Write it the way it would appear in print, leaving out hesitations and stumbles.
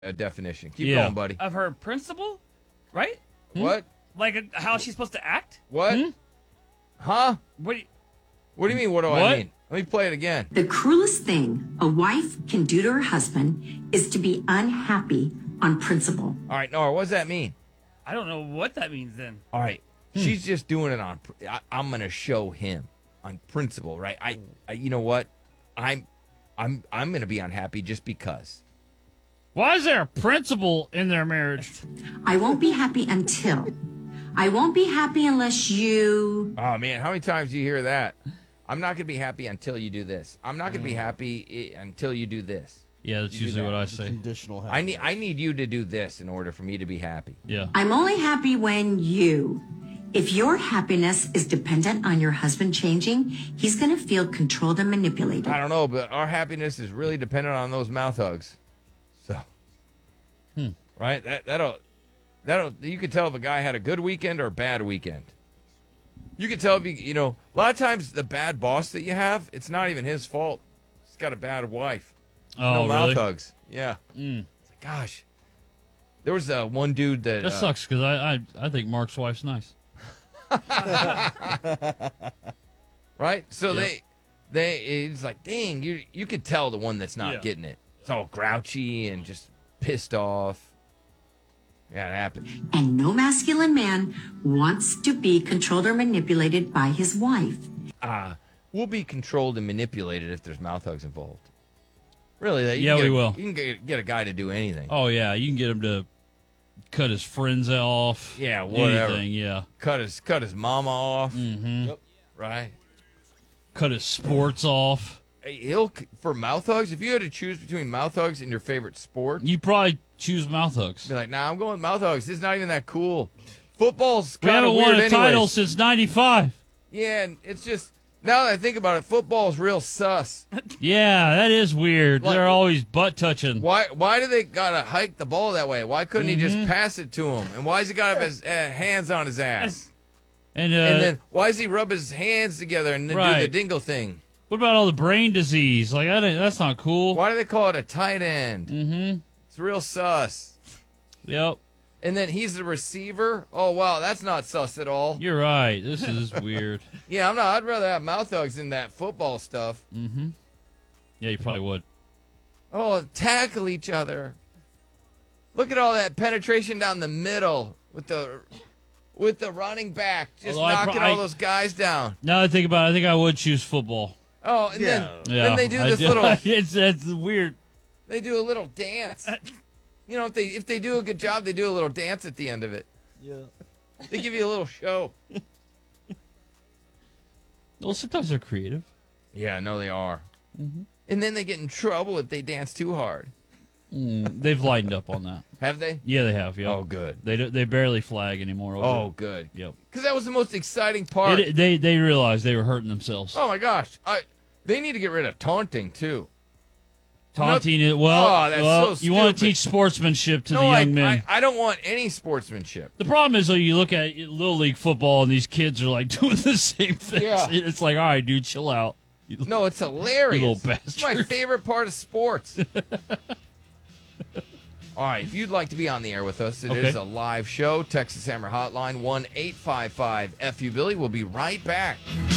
a definition. Keep Yeah. going, buddy. Of her principal, right? What? Like how she's supposed to act? What? Huh? What? What do you mean? What do I What? mean? Let me play it again. The cruelest thing a wife can do to her husband is to be unhappy on principle. All right, Nora, what does that mean? I don't know what that means then. All right, she's just doing it on. I'm gonna show him on principle, right? I you know what? I'm gonna be unhappy just because. Why is there a principle in their marriage? I won't be happy until. I won't be happy unless you. Oh man, how many times do you hear that? I'm not gonna be happy until you do this. I'm not gonna be happy until you do this. Yeah, that's usually what I say. Conditional I need you to do this in order for me to be happy. Yeah. I'm only happy when you. If your happiness is dependent on your husband changing, he's going to feel controlled and manipulated. I don't know, but our happiness is really dependent on those mouth hugs. So, right? That'll you can tell if a guy had a good weekend or a bad weekend. You can tell if you know, a lot of times the bad boss that you have, it's not even his fault. He's got a bad wife. Oh, No mouth really? hugs. Yeah. It's like, gosh. There was one dude that That sucks because I think Mark's wife's nice. right? So Yep. it's like, dang, you could tell the one that's not Yeah. getting it. It's all grouchy and just pissed off. Yeah, it happens. And no masculine man wants to be controlled or manipulated by his wife. We'll be controlled and manipulated if there's mouth hugs involved. Really? You Yeah, can we get will. You can get a guy to do anything. Oh yeah, you can get him to cut his friends off. Yeah, whatever. Anything, yeah. Cut his mama off. Mm-hmm. Yep. Right. Cut his sports off. Hey, for mouth hugs. If you had to choose between mouth hugs and your favorite sport, You probably choose mouth hugs. be like, nah, I'm going with mouth hugs. This is not even that cool. Football's We kind of haven't weird won a anyways. title since '95. Yeah, and it's just now that I think about it, football's real sus. Yeah, that is weird. Like- They're always butt touching. Why do they gotta hike the ball that way? Why couldn't he Mm-hmm. just pass it to him? And why has he got to have his hands on his ass? And, And then why does he rub his hands together and then do the Right. dingle thing? what about all the brain disease? Like that's not cool. Why do they call it a tight end? Mm-hmm. It's real sus. Yep. And then he's the receiver. Oh wow, that's not sus at all. You're right. This is weird. Yeah, I'm not. I'd rather have mouth hugs than that football stuff. Mm-hmm. Yeah, you probably would. Oh, tackle each other. Look at all that penetration down the middle with the running back, just Although knocking all those guys down. Now that I think about it, I think I would choose football. Oh, and Yeah. Yeah, then they do I this little. it's weird. They do a little dance. You know, if they do a good job, they do a little dance at the end of it. Yeah. They give you a little show. Well, sometimes they're creative. Yeah, no, they are. Mm-hmm. And then they get in trouble if they dance too hard. They've lightened up on that. Have they? Yeah, they have. Yeah. Oh, good. They barely flag anymore. Over Oh, it. good. Yep. Because that was the most exciting part. They realized they were hurting themselves. Oh my gosh, they need to get rid of taunting too. Taunting it. Oh, Well, that's well, so you want to stupid. teach sportsmanship to No, the young men. I don't want any sportsmanship. The problem is, though, you look at Little League football and these kids are like doing the same thing. Yeah. It's like, all right, dude, chill out. No, it's hilarious. You little It's my bastard. favorite part of sports. All right, if you'd like to be on the air with us, it is Okay. a live show. Texas Hammer Hotline 1-855-FU-Billy. We'll be right back.